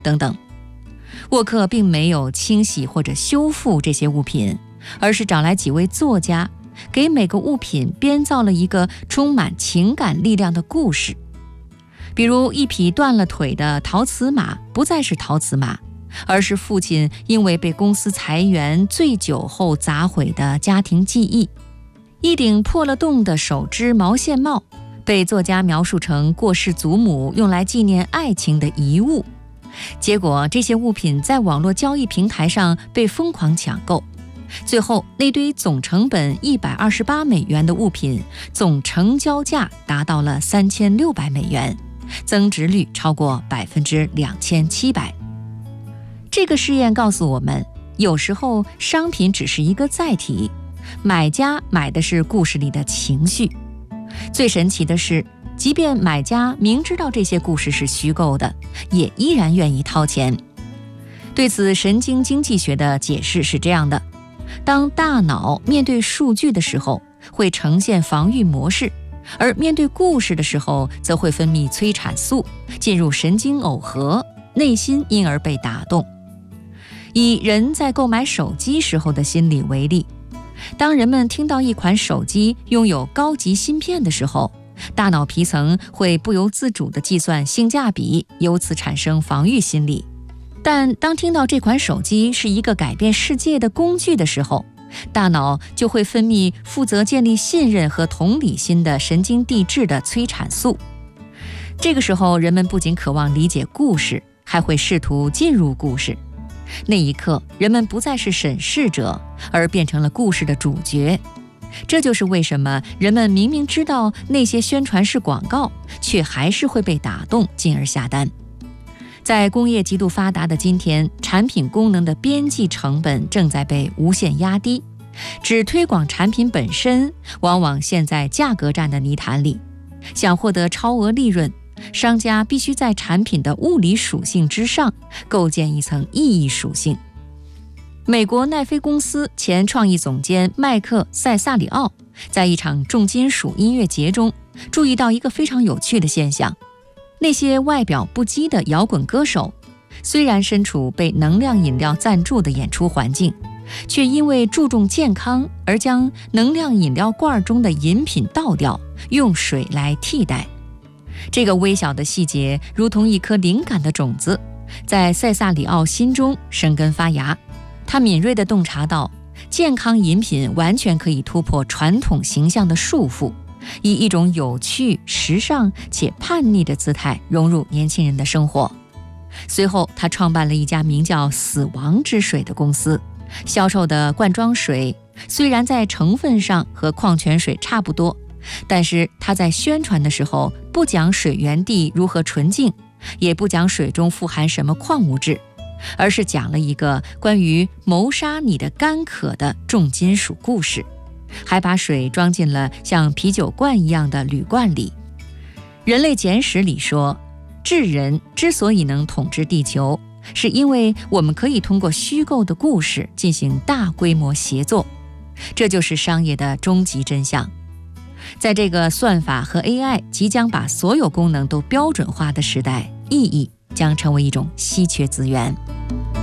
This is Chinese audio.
等等。沃克并没有清洗或者修复这些物品，而是找来几位作家，给每个物品编造了一个充满情感力量的故事。比如一匹断了腿的陶瓷马不再是陶瓷马，而是父亲因为被公司裁员醉酒后砸毁的家庭记忆。一顶破了洞的手织毛线帽被作家描述成过世祖母用来纪念爱情的遗物，结果这些物品在网络交易平台上被疯狂抢购，最后那堆总成本128美元的物品总成交价达到了3600美元，增值率超过2700%。这个试验告诉我们，有时候商品只是一个载体，买家买的是故事里的情绪。最神奇的是，即便买家明知道这些故事是虚构的，也依然愿意掏钱。对此，神经经济学的解释是这样的：当大脑面对数据的时候，会呈现防御模式，而面对故事的时候，则会分泌催产素，进入神经耦合，内心因而被打动。以人在购买手机时候的心理为例，当人们听到一款手机拥有高级芯片的时候，大脑皮层会不由自主地计算性价比，由此产生防御心理。但当听到这款手机是一个改变世界的工具的时候，大脑就会分泌负责建立信任和同理心的神经递质的催产素。这个时候，人们不仅渴望理解故事，还会试图进入故事。那一刻，人们不再是审视者，而变成了故事的主角。这就是为什么人们明明知道那些宣传是广告，却还是会被打动，进而下单。在工业极度发达的今天，产品功能的边际成本正在被无限压低，只推广产品本身，往往陷在价格战的泥潭里。想获得超额利润，商家必须在产品的物理属性之上构建一层意义属性。美国奈飞公司前创意总监麦克·塞萨里奥在一场重金属音乐节中注意到一个非常有趣的现象：那些外表不羁的摇滚歌手，虽然身处被能量饮料赞助的演出环境，却因为注重健康而将能量饮料罐中的饮品倒掉，用水来替代。这个微小的细节如同一颗灵感的种子，在塞萨里奥心中生根发芽。他敏锐地洞察到，健康饮品完全可以突破传统形象的束缚，以一种有趣、时尚且叛逆的姿态融入年轻人的生活。随后，他创办了一家名叫“死亡之水”的公司，销售的罐装水虽然在成分上和矿泉水差不多，但是他在宣传的时候不讲水源地如何纯净，也不讲水中富含什么矿物质，而是讲了一个关于谋杀你的干渴的重金属故事，还把水装进了像啤酒罐一样的铝罐里。人类简史里说，智人之所以能统治地球，是因为我们可以通过虚构的故事进行大规模协作。这就是商业的终极真相。在这个算法和 AI 即将把所有功能都标准化的时代，意义将成为一种稀缺资源。